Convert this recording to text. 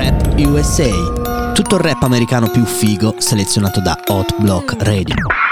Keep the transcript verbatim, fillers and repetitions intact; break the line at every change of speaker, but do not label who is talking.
Rap U S A. Tutto il rap americano più figo selezionato da Hot Block Radio.